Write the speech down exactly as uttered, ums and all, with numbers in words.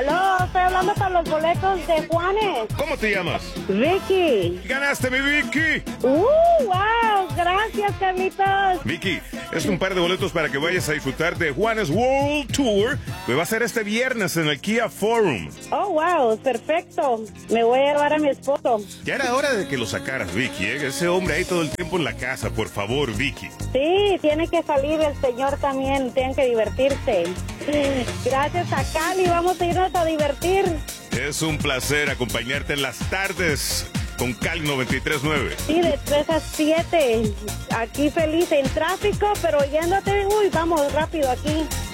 Aló, estoy hablando para los boletos de Juanes. ¿Cómo te llamas? Vicky. ¡Ganaste, mi Vicky! ¡Uh, wow! Gracias, Carlitos. Vicky, es un par de boletos para que vayas a disfrutar de Juanes World Tour, que va a ser este viernes en el Kia Forum. Oh, wow, perfecto. Me voy a llevar a mi esposo. Ya era hora de que lo sacaras, Vicky, ¿eh? Ese hombre ahí todo el tiempo en la casa, por favor, Vicky. Sí, tiene que salir el señor también, tienen que divertirse. Gracias a Cali, vamos a irnos a divertir. Es un placer acompañarte en las tardes con Cali noventa y tres nueve. Sí, de tres a siete. Aquí feliz en tráfico, pero yéndote, uy, vamos rápido aquí.